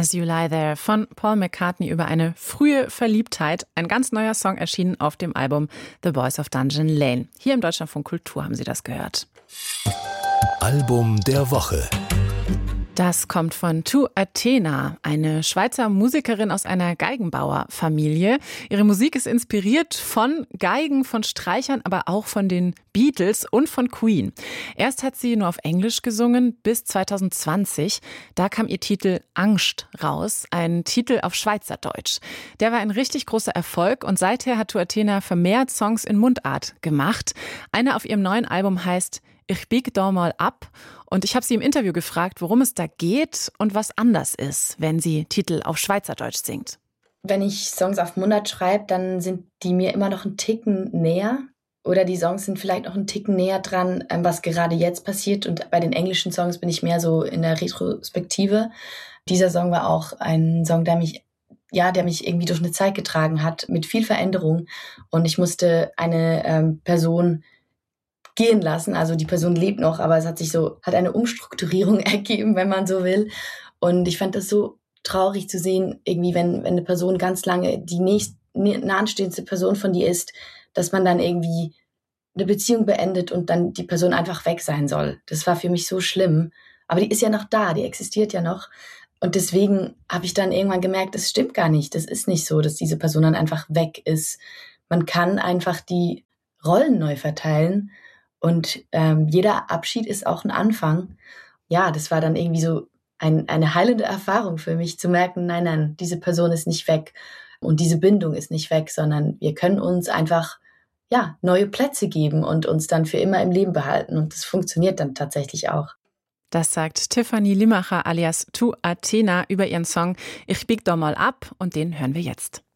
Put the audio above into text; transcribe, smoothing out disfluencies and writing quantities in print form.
As You Lie There von Paul McCartney über eine frühe Verliebtheit. Ein ganz neuer Song erschienen auf dem Album The Boys of Dungeon Lane. Hier im Deutschlandfunk Kultur haben Sie das gehört. Album der Woche. Das kommt von Tu Athena, eine Schweizer Musikerin aus einer Geigenbauerfamilie. Ihre Musik ist inspiriert von Geigen, von Streichern, aber auch von den Beatles und von Queen. Erst hat sie nur auf Englisch gesungen, bis 2020. Da kam ihr Titel Angst raus, ein Titel auf Schweizerdeutsch. Der war ein richtig großer Erfolg und seither hat Tu Athena vermehrt Songs in Mundart gemacht. Einer auf ihrem neuen Album heißt Ich bieg da mal ab. Und ich habe sie im Interview gefragt, worum es da geht und was anders ist, wenn sie Titel auf Schweizerdeutsch singt. Wenn ich Songs auf Mundart schreibe, dann sind die mir immer noch einen Ticken näher. Oder die Songs sind vielleicht noch einen Ticken näher dran, was gerade jetzt passiert. Und bei den englischen Songs bin ich mehr so in der Retrospektive. Dieser Song war auch ein Song, der mich irgendwie durch eine Zeit getragen hat, mit viel Veränderung. Und ich musste eine Person gehen lassen. Also die Person lebt noch, aber es hat eine Umstrukturierung ergeben, wenn man so will. Und ich fand das so traurig zu sehen, irgendwie, wenn eine Person ganz lange die nahenstehendste Person von dir ist, dass man dann irgendwie eine Beziehung beendet und dann die Person einfach weg sein soll. Das war für mich so schlimm. Aber die ist ja noch da, die existiert ja noch. Und deswegen habe ich dann irgendwann gemerkt, das stimmt gar nicht. Das ist nicht so, dass diese Person dann einfach weg ist. Man kann einfach die Rollen neu verteilen. Und jeder Abschied ist auch ein Anfang. Ja, das war dann irgendwie so eine heilende Erfahrung für mich, zu merken, nein, diese Person ist nicht weg und diese Bindung ist nicht weg, sondern wir können uns einfach neue Plätze geben und uns dann für immer im Leben behalten. Und das funktioniert dann tatsächlich auch. Das sagt Tiffany Limacher alias Tu Athena über ihren Song Ich bieg da mal ab und den hören wir jetzt.